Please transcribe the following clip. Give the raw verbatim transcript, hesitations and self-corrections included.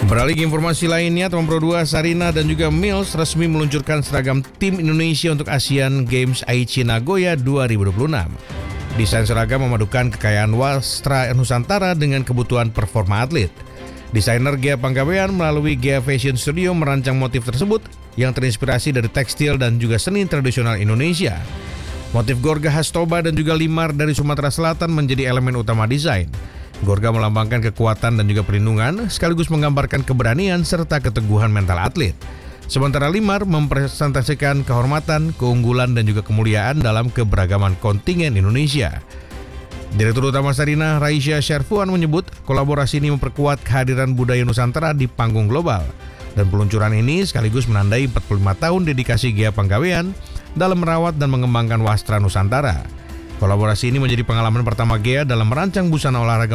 Beralih ke informasi lainnya, teman Pro dua Sarina dan juga Mills resmi meluncurkan seragam tim Indonesia untuk Asian Games Aichi Nagoya dua ribu dua puluh enam. Desain seragam memadukan kekayaan wastra Nusantara dengan kebutuhan performa atlet. Desainer Ghea Panggabean melalui Ghea Fashion Studio merancang motif tersebut yang terinspirasi dari tekstil dan juga seni tradisional Indonesia. Motif Gorga khas Toba dan juga Limar dari Sumatera Selatan menjadi elemen utama desain. Gorga melambangkan kekuatan dan juga perlindungan, sekaligus menggambarkan keberanian serta keteguhan mental atlet. Sementara Limar mempresentasikan kehormatan, keunggulan dan juga kemuliaan dalam keberagaman kontingen Indonesia. Direktur Utama Sarina, Raisya Syarfuan menyebut kolaborasi ini memperkuat kehadiran budaya Nusantara di panggung global. Dan peluncuran ini sekaligus menandai empat puluh lima tahun dedikasi Ghea Panggabean dalam merawat dan mengembangkan wastra Nusantara. Kolaborasi ini menjadi pengalaman pertama Ghea dalam merancang busana olahraga